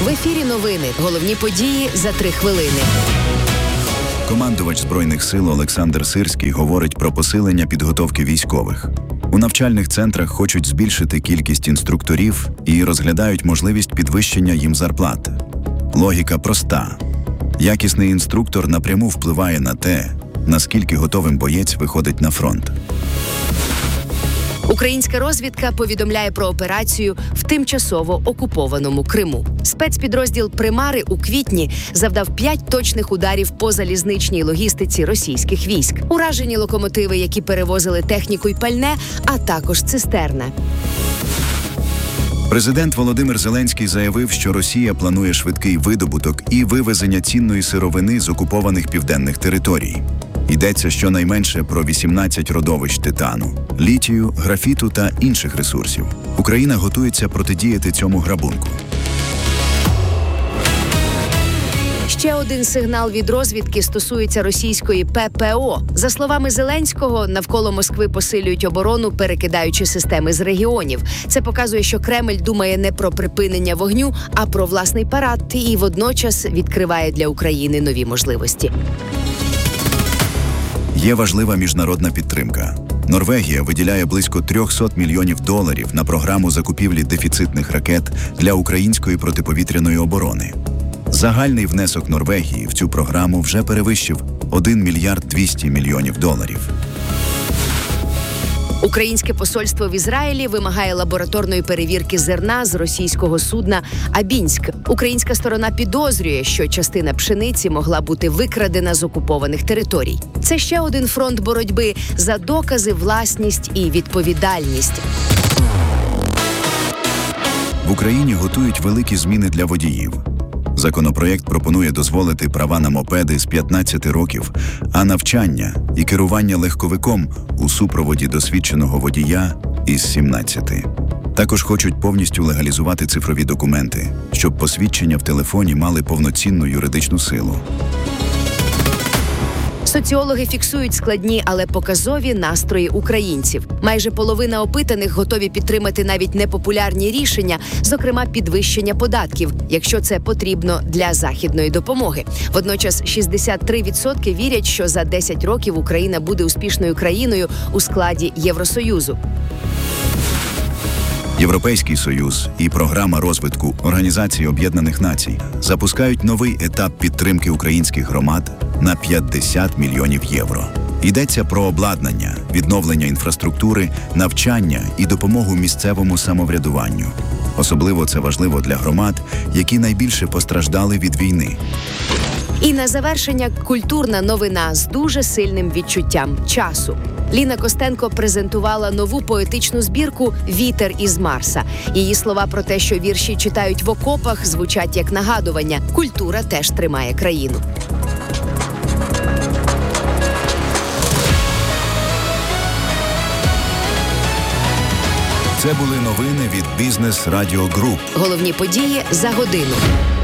В ефірі новини. Головні події за 3 хвилини. Командувач Збройних сил Олександр Сирський говорить про посилення підготовки військових. У навчальних центрах хочуть збільшити кількість інструкторів і розглядають можливість підвищення їм зарплат. Логіка проста. Якісний інструктор напряму впливає на те, наскільки готовим боєць виходить на фронт. Українська розвідка повідомляє про операцію в тимчасово окупованому Криму. Спецпідрозділ «Примари» у квітні завдав 5 точних ударів по залізничній логістиці російських військ. Уражені локомотиви, які перевозили техніку й пальне, а також цистерна. Президент Володимир Зеленський заявив, що Росія планує швидкий видобуток і вивезення цінної сировини з окупованих південних територій. Йдеться щонайменше про 18 родовищ титану, літію, графіту та інших ресурсів. Україна готується протидіяти цьому грабунку. Ще один сигнал від розвідки стосується російської ППО. За словами Зеленського, навколо Москви посилюють оборону, перекидаючи системи з регіонів. Це показує, що Кремль думає не про припинення вогню, а про власний парад і водночас відкриває для України нові можливості. Є важлива міжнародна підтримка. Норвегія виділяє близько $300 мільйонів на програму закупівлі дефіцитних ракет для української протиповітряної оборони. Загальний внесок Норвегії в цю програму вже перевищив $1 мільярд 200 мільйонів. Українське посольство в Ізраїлі вимагає лабораторної перевірки зерна з російського судна «Абінськ». Українська сторона підозрює, що частина пшениці могла бути викрадена з окупованих територій. Це ще один фронт боротьби за докази, власність і відповідальність. В Україні готують великі зміни для водіїв. Законопроєкт пропонує дозволити права на мопеди з 15 років, а навчання і керування легковиком у супроводі досвідченого водія із 17. Також хочуть повністю легалізувати цифрові документи, щоб посвідчення в телефоні мали повноцінну юридичну силу. Соціологи фіксують складні, але показові настрої українців. Майже половина опитаних готові підтримати навіть непопулярні рішення, зокрема підвищення податків, якщо це потрібно для західної допомоги. Водночас 63% вірять, що за 10 років Україна буде успішною країною у складі Євросоюзу. Європейський Союз і програма розвитку Організації Об'єднаних Націй запускають новий етап підтримки українських громад на $50 мільйонів. Йдеться про обладнання, відновлення інфраструктури, навчання і допомогу місцевому самоврядуванню. Особливо це важливо для громад, які найбільше постраждали від війни. І на завершення культурна новина з дуже сильним відчуттям часу. Ліна Костенко презентувала нову поетичну збірку «Вітер із Марса». Її слова про те, що вірші читають в окопах, звучать як нагадування. Культура теж тримає країну. Це були новини від Бізнес Радіо Груп. Головні події за годину.